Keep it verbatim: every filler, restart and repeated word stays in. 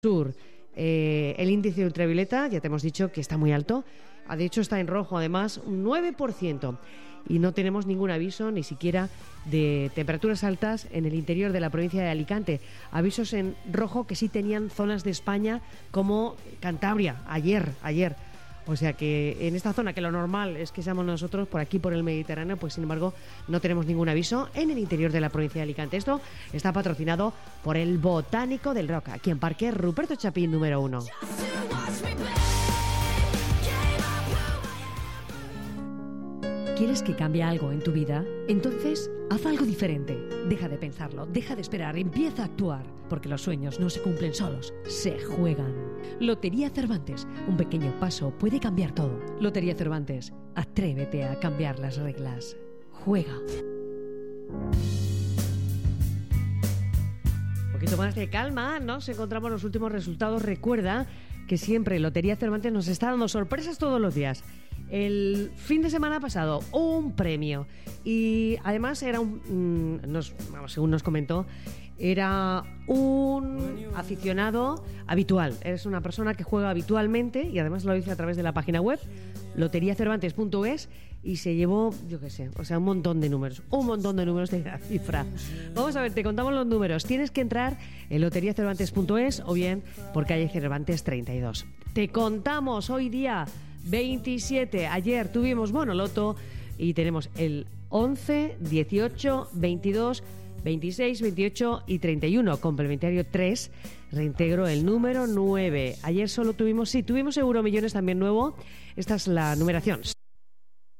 Sur, eh, el índice ultravioleta, ya te hemos dicho que está muy alto. De hecho, está en rojo, además, un nueve por ciento. Y no tenemos ningún aviso, ni siquiera de temperaturas altas en el interior de la provincia de Alicante. Avisos en rojo que sí tenían zonas de España como Cantabria, ayer, ayer. O sea que en esta zona, que lo normal es que seamos nosotros, por aquí, por el Mediterráneo, pues sin embargo no tenemos ningún aviso en el interior de la provincia de Alicante. Esto está patrocinado por el Botánico del Roc, aquí en Parque Ruperto Chapín número uno. ¿Quieres que cambie algo en tu vida? Entonces, haz algo diferente. Deja de pensarlo, deja de esperar, empieza a actuar. Porque los sueños no se cumplen solos, se juegan. Lotería Cervantes. Un pequeño paso puede cambiar todo. Lotería Cervantes. Atrévete a cambiar las reglas. Juega. Un poquito más de calma, nos encontramos los últimos resultados. Recuerda que siempre Lotería Cervantes nos está dando sorpresas todos los días. El fin de semana pasado, un premio. Y además era un... Nos, vamos, según nos comentó, era un aficionado habitual. Es una persona que juega habitualmente y además lo dice a través de la página web lotería cervantes punto es y se llevó, yo qué sé, o sea, un montón de números, un montón de números de la cifra. Vamos a ver, te contamos los números. Tienes que entrar en lotería cervantes punto es o bien por calle Cervantes treinta y dos. Te contamos hoy día veintisiete. Ayer tuvimos Monoloto y tenemos el once, dieciocho, veintidós, veintiséis, veintiocho y treinta y uno. Complementario tres, reintegro el número nueve. Ayer solo tuvimos, sí, tuvimos Euromillones también nuevo. Esta es la numeración